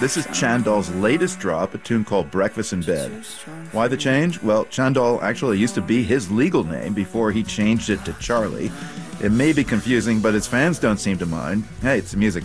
This is Chandal's latest drop, a tune called Breakfast in Bed. Why the change? Well, Chandal actually used to be his legal name before he changed it to Charlie. It may be confusing, but his fans don't seem to mind. Hey, it's music.